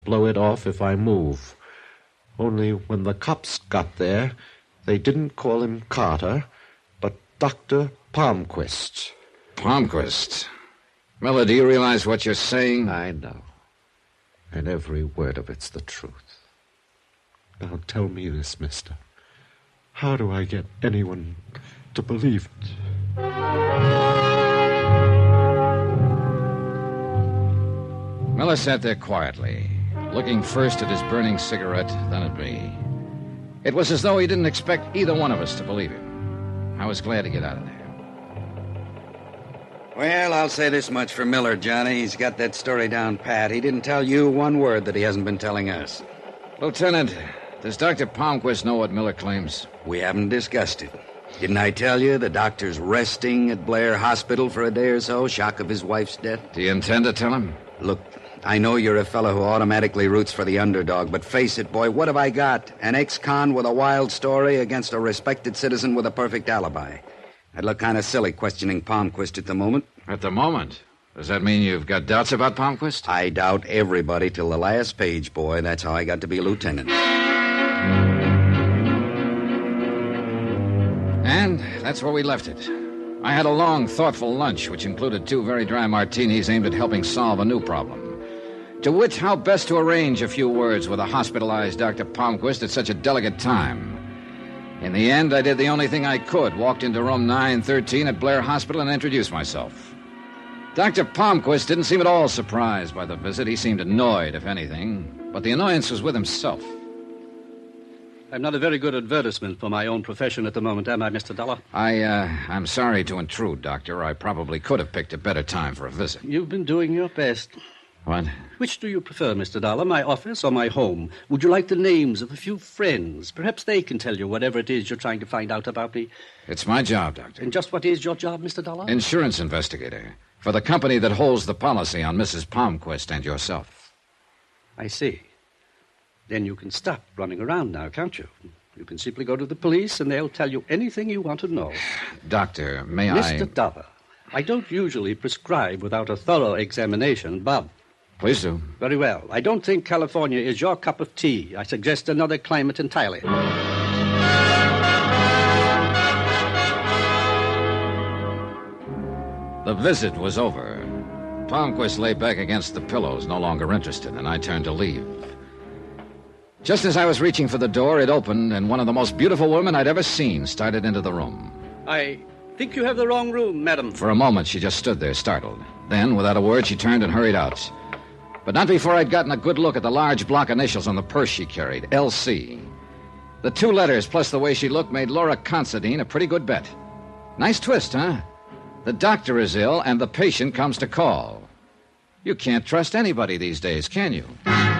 blow it off if I move. Only when the cops got there, they didn't call him Carter, but Dr. Palmquist. Palmquist? Miller, do you realize what you're saying? I know. And every word of it's the truth. Now tell me this, mister. How do I get anyone to believe it? Miller sat there quietly, looking first at his burning cigarette, then at me. It was as though he didn't expect either one of us to believe him. I was glad to get out of there. Well, I'll say this much for Miller, Johnny. He's got that story down pat. He didn't tell you one word that he hasn't been telling us. Lieutenant, does Dr. Palmquist know what Miller claims? We haven't discussed it. Didn't I tell you the doctor's resting at Blair Hospital for a day or so, shock of his wife's death? Do you intend to tell him? Look, I know you're a fellow who automatically roots for the underdog, but face it, boy, what have I got? An ex-con with a wild story against a respected citizen with a perfect alibi. I'd look kind of silly questioning Palmquist at the moment. At the moment? Does that mean you've got doubts about Palmquist? I doubt everybody till the last page, boy. That's how I got to be a lieutenant. And that's where we left it. I had a long, thoughtful lunch, which included 2 very dry martinis aimed at helping solve a new problem. To wit, how best to arrange a few words with a hospitalized Dr. Palmquist at such a delicate time. In the end, I did the only thing I could, walked into room 913 at Blair Hospital and introduced myself. Dr. Palmquist didn't seem at all surprised by the visit. He seemed annoyed, if anything, but the annoyance was with himself. I'm not a very good advertisement for my own profession at the moment, am I, Mr. Dollar? I'm sorry to intrude, Doctor. I probably could have picked a better time for a visit. You've been doing your best. What? Which do you prefer, Mr. Dollar, my office or my home? Would you like the names of a few friends? Perhaps they can tell you whatever it is you're trying to find out about me. It's my job, Doctor. And just what is your job, Mr. Dollar? Insurance investigator. For the company that holds the policy on Mrs. Palmquist and yourself. I see. Then you can stop running around now, can't you? You can simply go to the police and they'll tell you anything you want to know. Doctor, may I... Mr. Dollar, I don't usually prescribe without a thorough examination, but... Please do. Very well. I don't think California is your cup of tea. I suggest another climate entirely. The visit was over. Palmquist lay back against the pillows, no longer interested, and I turned to leave. Just as I was reaching for the door, it opened, and one of the most beautiful women I'd ever seen started into the room. I think you have the wrong room, madam. For a moment, she just stood there, startled. Then, without a word, she turned and hurried out. But not before I'd gotten a good look at the large block initials on the purse she carried, L.C. The 2 letters, plus the way she looked, made Laura Considine a pretty good bet. Nice twist, huh? The doctor is ill, and the patient comes to call. You can't trust anybody these days, can you?